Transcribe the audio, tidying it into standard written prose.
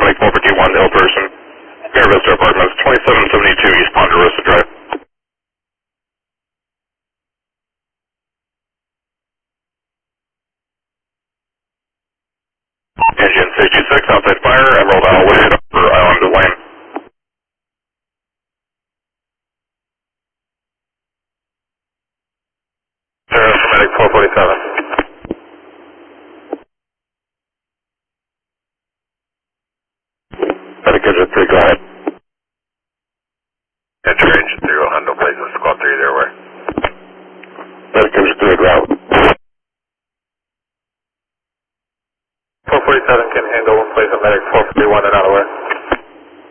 Medic 451, ill person. Mira Vista Apartments, 2772 East Ponderosa Drive. Engine 626, outside fire, Emerald Isle Way, over Island Lane. Medic 447. Medic Engine 3, go ahead. Enter Engine 3, will handle places, squad 3 their way. Medic Engine 3, go out. 447 can handle one place of Medic 451 and out of way.